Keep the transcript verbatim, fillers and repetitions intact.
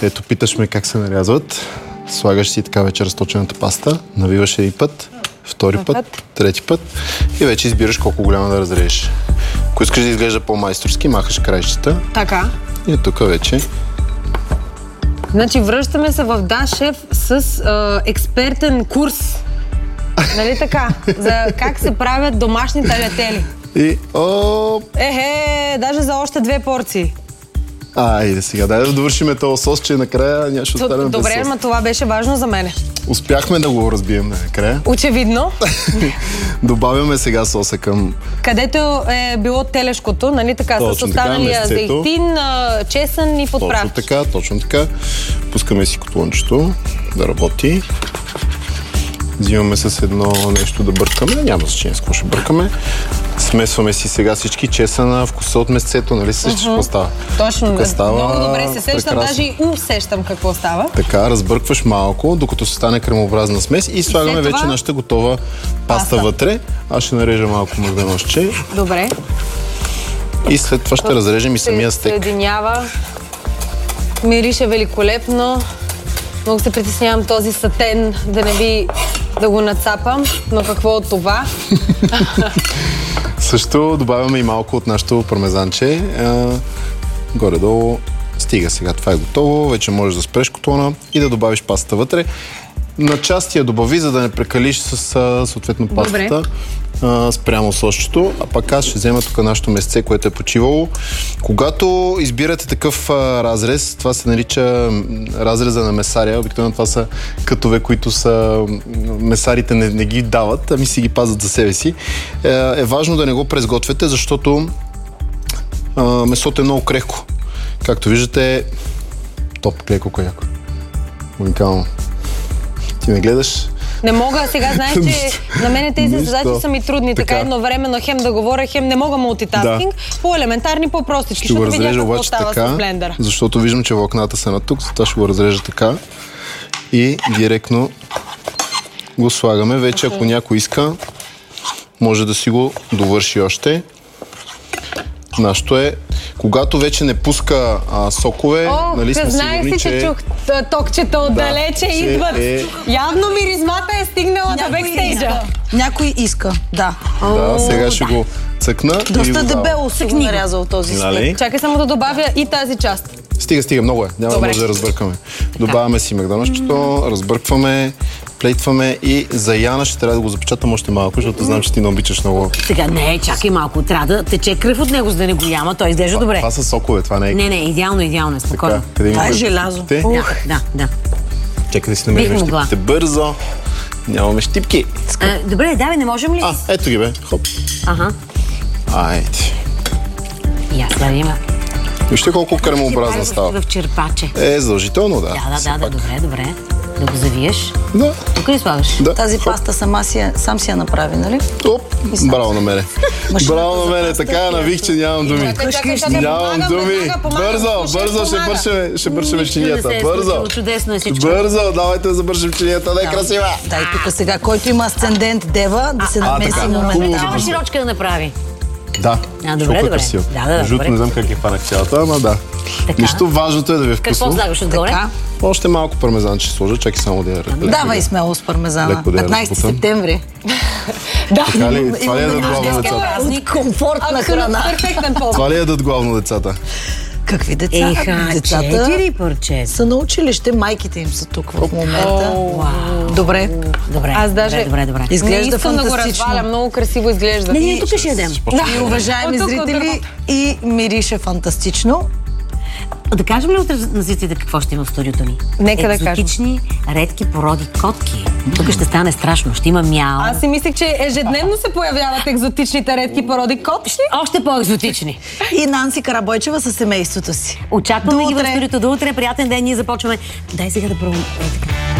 Ето, питаш ме как се нарязват. Слагаш си така вече разточената паста, навиваш един път, втори път, път, трети път и вече избираш колко голяма да разрежеш. Ако искаш да изглежда по-майсторски, махаш краищата. Така. И тук вече. Значи връщаме се в Да Шеф с а, експертен курс. Нали така? За как се правят домашни талятели. И оп! Ехе, даже за още две порции. Айде сега, дай да довършим този сос, че накрая няма ще останем без Добре, сос. ама това беше важно за мене. Успяхме да го разбием накрая. Очевидно. Добавяме сега соса към... Където е било телешкото, нали така, точно с останалия зехтин, чесън и подправки. Точно така, точно така. Пускаме си котлончето да работи. Взимаме с едно нещо да бъркаме. Няма значение с какво ще бъркаме. Смесваме си сега всички чесъна, вкуса от месцето, нали се сещаш какво става? Точно, става много добре се сещам, прекрасно. даже и усещам какво става. Така, разбъркваш малко, докато се стане кремообразна смес и слагаме след това... вече нашата готова паста, паста вътре. Аз ще нарежа малко мърденосче. Добре. И след това ще Път разрежем и самия стек. Съединява. Мирише великолепно. Много се притеснявам този сатен да не би да го нацапам, но какво от това? Също добавяме и малко от нашото пармезанче. Горе-долу стига сега. Това е готово. Вече можеш да спреш котлона и да добавиш пастата вътре. На части я добави, за да не прекалиш с съответно пастата. А, спрямо сосчето, а пък аз ще взема тук нашето месце, което е почивало. Когато избирате такъв а, разрез, това се нарича разреза на месария. Обикновено това са кътове, които са месарите не, не ги дават, ами си ги пазят за себе си. Е, е важно да не го презготвяте, защото а, месото е много крехко. Както виждате, топ клеко кояко. Уникално. Ти не гледаш? Не мога, сега знаеш, че на мен тези задачи са ми трудни, така, така едновременно хем да говоря, хем не мога мултитаскинг, да. По-елементарни, по-простички, ще го защото видя какво обаче става така, с блендъра. Защото виждам, че вълкната са на тук, затова ще го разрежа така и директно го слагаме. Вече ако някой иска, може да си го довърши още. Нашето е, когато вече не пуска а, сокове, О, нали сме знаех сигурни, си, че че... чух токчета отдалече да, идват. Е... Явно миризмата е стигнала до бекстейджа. Някой иска, да. Да, сега О, ще да. го цъкна. Доста дебело си го нарязал този стек. Чакай само да добавя и тази част. Стига, стига, много е. Няма да може да разбъркаме. Добавяме си мегданощето, разбъркваме, плейтваме и за Яна ще трябва да го запечатам още малко, защото знам, че ти не обичаш много. Сега не, чакай малко. Трябва да тече кръв от него, за да не го яма. Той изглежда добре. Това са сокове, това не е. Не, не, идеално, идеално е, спокойно. Това е желязо. Да, да, да. Чакай да си намерим щипките бързо. Нямаме щипки. А, добре, давай, не можем ли? А, ето ги бе. Хоп. Ага. Айде. И аз да има. Вижте колко кремообразна става. В черпаче. Е, задължително, да. Да, да, да, да, добре, добре. Да го завиеш. Да. Тук ли слагаш? Да. Тази паста сама си я, сам си я направи, нали? Оп, браво на мене. Браво на мене, така навих, че нямам думи. Нямам думи. Бързо, бързо, ще бършем, ще бършем чинията. Бързо. Чудесно е всичко. Бързо, давайте да забършим чинията, да е красива. Дай тук сега, който има асцендент Дева, да се намеси момента. Трябва широчка да направи. Да, а, добре, добре. Да, да, Жут, не знам как я хванах цялата, ама да. Така. Нищо, важното е да ви е вкусно. Какво слагаш отгоре? Така. Още малко пармезан ще сложа, чакай само да я леко. Давай смело с пармезана. петнайсети септември. Да. Така ли? Това ли е дадат главно децата? Комфортна храна. Перфектен повод. Това ли е дадат главно децата? Какви деца? Еха, децата четири парчета. Са на училище, майките им са тук в момента. Добре. Добре. Аз даже добре, добре. Изглежда не искам да го фантастично. разваля, много красиво изглежда. Не, ние тук ще ядем. И уважаеми зрители, и мирише фантастично. Да кажем ли утре на зрителите какво ще има в студиото ни? Нека да кажем. Екзотични, редки породи котки. Тук ще стане страшно. Ще има мяу. Аз си мислех, че ежедневно се появяват екзотичните редки породи котки. Още по-екзотични. И Нанси Карабойчева със семейството си. Очакваме ги в студиото до утре. Приятен ден. Ние започваме. Дай сега да пробвам. Е, така.